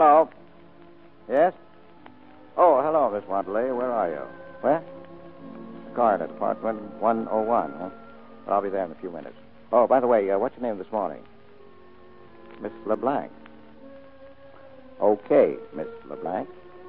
Hello? Yes? Oh, hello, Miss Wantley. Where are you? Where? Coroner, Department 101, huh? I'll be there in a few minutes. Oh, by the way, what's your name this morning? Miss LeBlanc. Okay, Miss LeBlanc.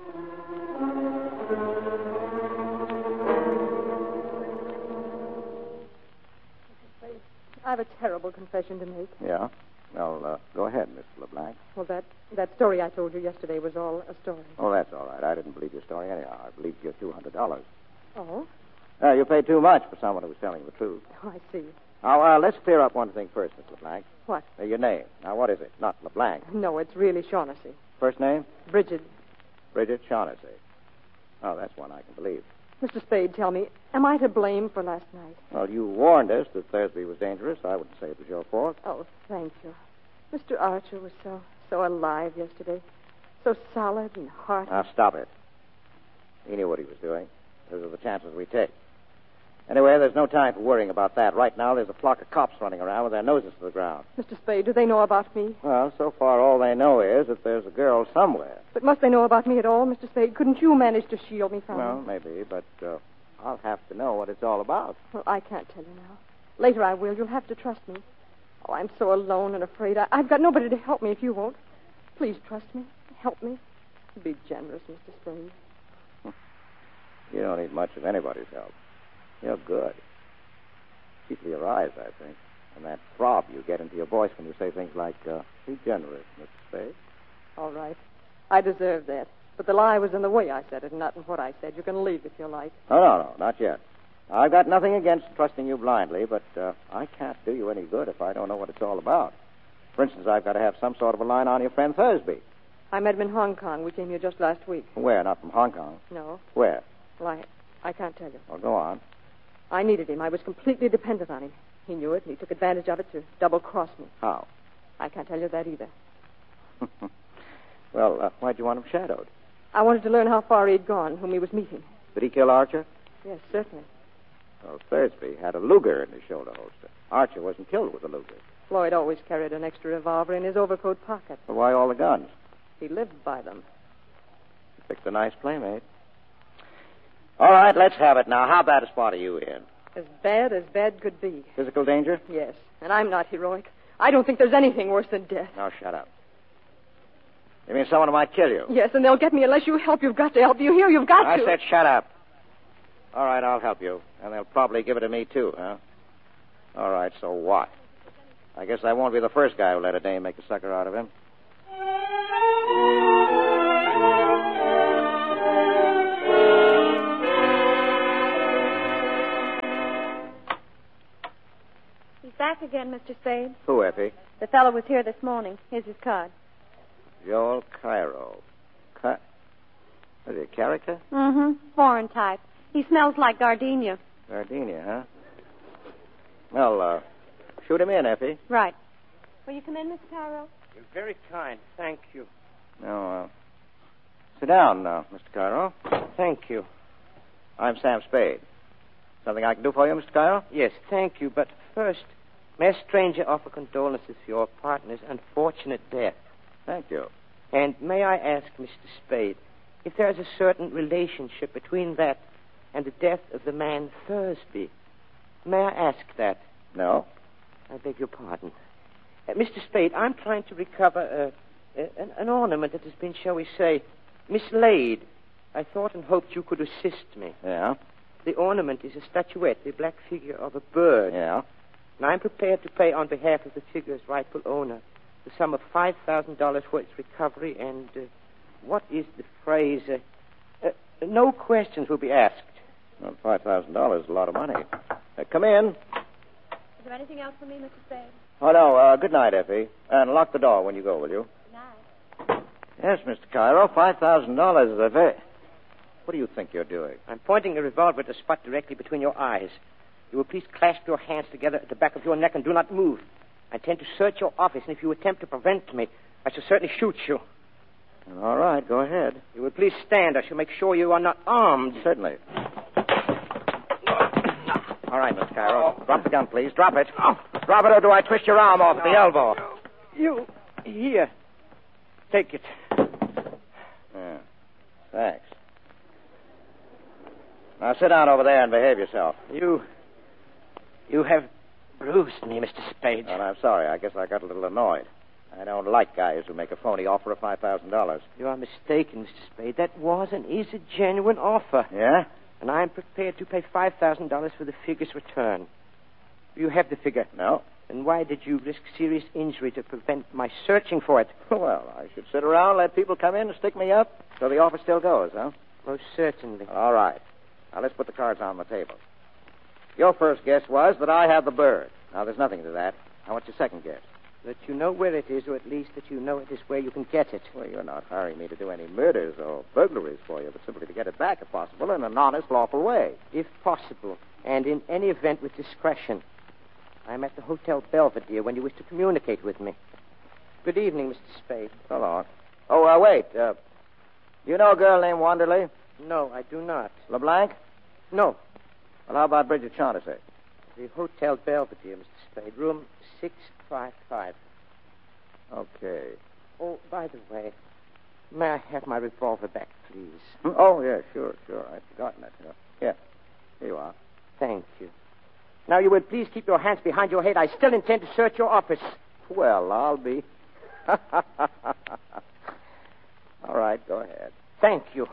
I have a terrible confession to make. Yeah? Well, go ahead, Miss LeBlanc. Well, that story I told you yesterday was all a story. Oh, that's all right. I didn't believe your story anyhow. I believed your $200. Oh? You paid too much for someone who was telling the truth. Oh, I see. Now, let's clear up one thing first, Miss LeBlanc. What? Your name. Now, what is it? Not LeBlanc. No, it's really Shaughnessy. First name? Bridget. Bridget Shaughnessy. Oh, that's one I can believe. Mr. Spade, tell me, am I to blame for last night? Well, you warned us that Thursby was dangerous. I wouldn't say it was your fault. Oh, thank you. Mr. Archer was so alive yesterday. So solid and hearty. Now, stop it. He knew what he was doing. Those are the chances we take. Anyway, there's no time for worrying about that. Right now, there's a flock of cops running around with their noses to the ground. Mr. Spade, do they know about me? Well, so far, all they know is that there's a girl somewhere. But must they know about me at all, Mr. Spade? Couldn't you manage to shield me from Well, them? maybe, but I'll have to know what it's all about. Well, I can't tell you now. Later I will. You'll have to trust me. Oh, I'm so alone and afraid. I've got nobody to help me if you won't. Please trust me. Help me. Be generous, Mr. Spade. You don't need much of anybody's help. You're good. Chiefly your eyes, I think. And that throb you get into your voice when you say things like, be generous, Mr. Spade. All right. I deserve that. But the lie was in the way I said it, not in what I said. You can leave if you like. Oh, no, not yet. I've got nothing against trusting you blindly, but I can't do you any good if I don't know what it's all about. For instance, I've got to have some sort of a line on your friend Thursby. I met him in Hong Kong. We came here just last week. Where? Not from Hong Kong? No. Where? Well, I can't tell you. Well, go on. I needed him. I was completely dependent on him. He knew it, and he took advantage of it to double-cross me. How? I can't tell you that either. Well, why'd you want him shadowed? I wanted to learn how far he'd gone, whom he was meeting. Did he kill Archer? Yes, certainly. Well, Thursby had a Luger in his shoulder holster. Archer wasn't killed with a Luger. Floyd always carried an extra revolver in his overcoat pocket. So why all the guns? He lived by them. You picked a nice playmate. All right, let's have it now. How bad a spot are you in? As bad could be. Physical danger? Yes, and I'm not heroic. I don't think there's anything worse than death. Now, shut up. You mean someone might kill you? Yes, and they'll get me unless you help. You've got to help. You hear? You've got to. I said shut up. All right, I'll help you. And they'll probably give it to me, too, huh? All right, so what? I guess I won't be the first guy who let a dame make a sucker out of him. Back again, Mr. Spade. Who, Effie? The fellow was here this morning. Here's his card. Joel Cairo. Is he a character? Mm-hmm. Foreign type. He smells like gardenia. Gardenia, huh? Well, shoot him in, Effie. Right. Will you come in, Mr. Cairo? You're very kind. Thank you. No, sit down now, Mr. Cairo. Thank you. I'm Sam Spade. Something I can do for you, Mr. Cairo? Yes, thank you. But first, may a stranger offer condolences for your partner's unfortunate death. Thank you. And may I ask, Mr. Spade, if there is a certain relationship between that and the death of the man Thursby? May I ask that? No. I beg your pardon. Mr. Spade, I'm trying to recover an ornament that has been, shall we say, mislaid. I thought and hoped you could assist me. Yeah? The ornament is a statuette, the black figure of a bird. Yeah? And I'm prepared to pay on behalf of the figure's rightful owner the sum of $5,000 for its recovery, and what is the phrase? No questions will be asked. Well, $5,000 is a lot of money. Come in. Is there anything else for me, Mr. Spade? Oh, no. Good night, Effie. And lock the door when you go, will you? Good night. Yes, Mr. Cairo, $5,000 is a very... What do you think you're doing? I'm pointing a revolver at the spot directly between your eyes. You will please clasp your hands together at the back of your neck and do not move. I intend to search your office, and if you attempt to prevent me, I shall certainly shoot you. All right, go ahead. You will please stand. I shall make sure you are not armed. Certainly. All right, Mr. Cairo. Drop the gun, please. Drop it. Drop it, or do I twist your arm off the elbow? You, here. Take it. Thanks. Now sit down over there and behave yourself. You have bruised me, Mr. Spade. Well, I'm sorry. I guess I got a little annoyed. I don't like guys who make a phony offer of $5,000. You are mistaken, Mr. Spade. That was and is a genuine offer. Yeah? And I am prepared to pay $5,000 for the figure's return. You have the figure. No. Then why did you risk serious injury to prevent my searching for it? Well, I should sit around, let people come in and stick me up, so the offer still goes, huh? Most certainly. All right. Now, let's put the cards on the table. Your first guess was that I had the bird. Now, there's nothing to that. Now, what's your second guess? That you know where it is, or at least that you know it is where you can get it. Well, you're not hiring me to do any murders or burglaries for you, but simply to get it back, if possible, in an honest, lawful way. If possible, and in any event with discretion. I'm at the Hotel Belvedere when you wish to communicate with me. Good evening, Mr. Spade. So long. Oh, wait. You know a girl named Wanderley? No, I do not. LeBlanc? No. Well, how about Bridget Shaughnessy? The Hotel Belvedere, Mr. Spade. Room 655. Okay. Oh, by the way, may I have my revolver back, please? Oh, yeah, sure. I'd forgotten it. Yeah. Here you are. Thank you. Now, you would please keep your hands behind your head. I still intend to search your office. Well, I'll be. All right, go ahead. Thank you.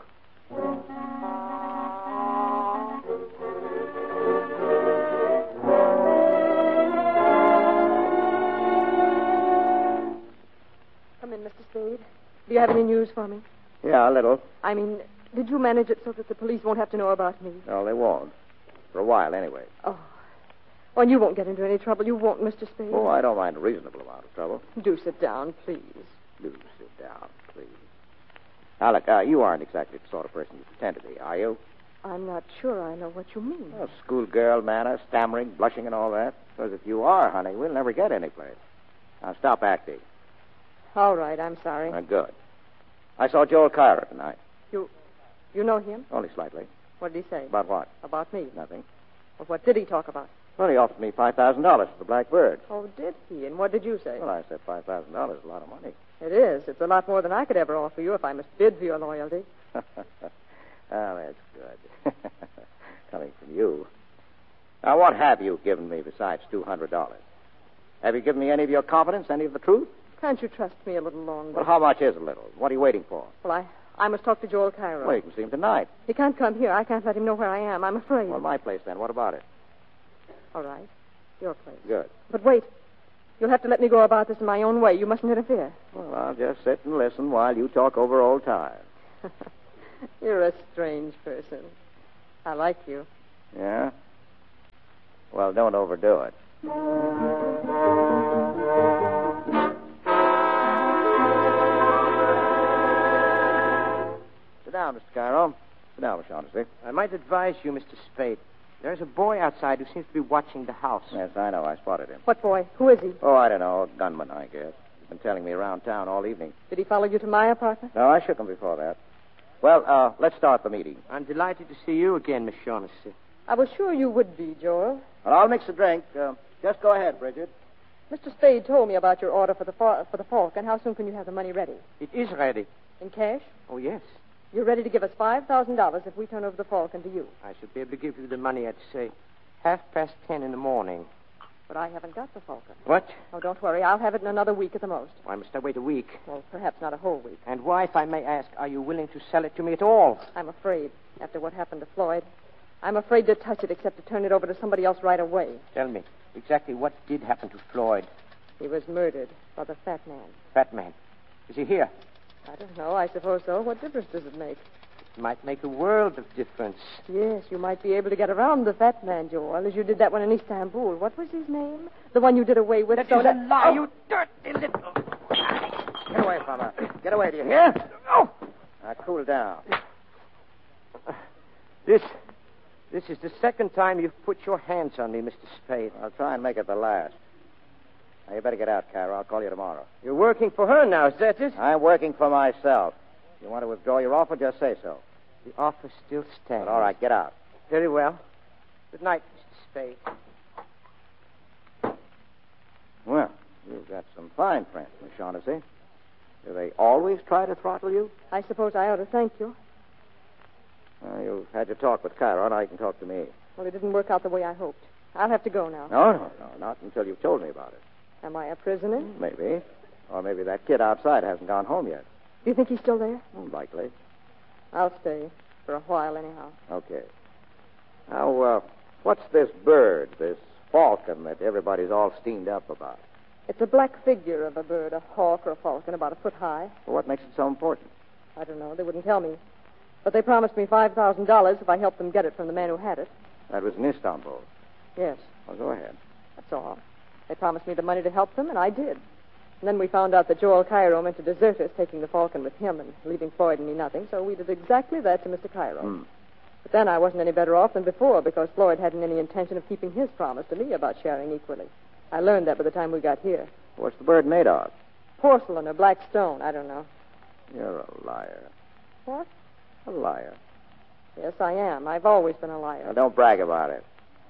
Come in, Mr. Spade. Do you have any news for me? Yeah, a little. I mean, did you manage it so that the police won't have to know about me? No, they won't. For a while, anyway. Oh. Well, you won't get into any trouble. You won't, Mr. Spade. Oh, I don't mind a reasonable amount of trouble. Do sit down, please. Do sit down, please. Now, look, you aren't exactly the sort of person you pretend to be, are you? I'm not sure I know what you mean. Well, schoolgirl manner, stammering, blushing, and all that. Because if you are, honey, we'll never get anyplace. Now, stop acting. All right, I'm sorry. Good. I saw Joel Cairo tonight. You know him? Only slightly. What did he say? About what? About me. Nothing. Well, what did he talk about? Well, he offered me $5,000 for the Black Bird. Oh, did he? And what did you say? Well, I said $5,000 is a lot of money. It is. It's a lot more than I could ever offer you if I must bid for your loyalty. Oh, that's good. Coming from you. Now, what have you given me besides $200? Have you given me any of your confidence, any of the truth? Can't you trust me a little longer? Well, how much is a little? What are you waiting for? Well, I must talk to Joel Cairo. Well, you can see him tonight. He can't come here. I can't let him know where I am. I'm afraid. Well, my place, then. What about it? All right. Your place. Good. But wait. You'll have to let me go about this in my own way. You mustn't interfere. Well, I'll just sit and listen while you talk over old times. You're a strange person. I like you. Yeah? Well, don't overdo it. Sit down, Mr. Cairo. Sit down, Miss Shaughnessy. I might advise you, Mr. Spade. There's a boy outside who seems to be watching the house. Yes, I know. I spotted him. What boy? Who is he? Oh, I don't know. A gunman, I guess. He's been telling me around town all evening. Did he follow you to my apartment? No, I shook him before that. Well, let's start the meeting. I'm delighted to see you again, Miss Shaughnessy. I was sure you would be, Joel. Well, I'll mix a drink. Just go ahead, Bridget. Mr. Spade told me about your order for the Falk, and how soon can you have the money ready? It is ready. In cash? Oh, yes. You're ready to give us $5,000 if we turn over the Falcon to you. I should be able to give you the money at, say, 10:30 in the morning. But I haven't got the Falcon. What? Oh, don't worry. I'll have it in another week at the most. Why must I wait a week? Well, perhaps not a whole week. And why, if I may ask, are you willing to sell it to me at all? I'm afraid, after what happened to Floyd. I'm afraid to touch it except to turn it over to somebody else right away. Tell me, exactly what did happen to Floyd? He was murdered by the fat man. Fat man. Is he here? I don't know. I suppose so. What difference does it make? It might make a world of difference. Yes, you might be able to get around the fat man, Joel, as you did that one in Istanbul. What was his name? The one you did away with. That is a lie, you dirty little... Get away from her. Get away, do you hear? Oh! Now, cool down. This is the second time you've put your hands on me, Mr. Spade. I'll try and make it the last. Now, you better get out, Cairo. I'll call you tomorrow. You're working for her now, is that it? I'm working for myself. If you want to withdraw your offer, just say so. The offer still stands. But all right, get out. Very well. Good night, Mr. Spade. Well, you've got some fine friends, Miss Shaughnessy. Do they always try to throttle you? I suppose I ought to thank you. You've had your talk with Cairo, now you can talk to me. Well, it didn't work out the way I hoped. I'll have to go now. No, not until you've told me about it. Am I a prisoner? Maybe. Or maybe that kid outside hasn't gone home yet. Do you think he's still there? Likely. I'll stay. For a while, anyhow. Okay. Now, what's this bird, this falcon that everybody's all steamed up about? It's a black figure of a bird, a hawk or a falcon, about a foot high. Well, what makes it so important? I don't know. They wouldn't tell me. But they promised me $5,000 if I helped them get it from the man who had it. That was in Istanbul. Yes. Well, go ahead. That's all. They promised me the money to help them, and I did. And then we found out that Joel Cairo meant to desert us, taking the falcon with him and leaving Floyd and me nothing, so we did exactly that to Mr. Cairo. But then I wasn't any better off than before because Floyd hadn't any intention of keeping his promise to me about sharing equally. I learned that by the time we got here. What's the bird made of? Porcelain or black stone, I don't know. You're a liar. What? A liar. Yes, I am. I've always been a liar. Now, don't brag about it.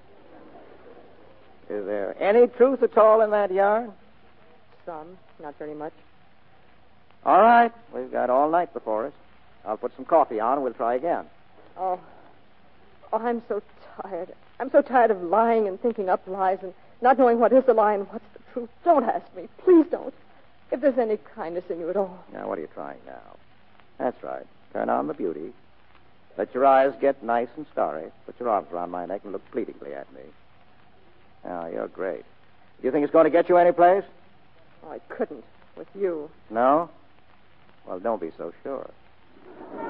Is there any truth at all in that yarn? Some, not very much. All right. We've got all night before us. I'll put some coffee on and we'll try again. Oh, I'm so tired. I'm so tired of lying and thinking up lies and not knowing what is a lie and what's the truth. Don't ask me. Please don't. If there's any kindness in you at all. Now, what are you trying now? That's right. Turn on the beauty. Let your eyes get nice and starry. Put your arms around my neck and look pleadingly at me. Now, you're great. Do you think it's going to get you any place? Oh, I couldn't with you. No? Well, don't be so sure.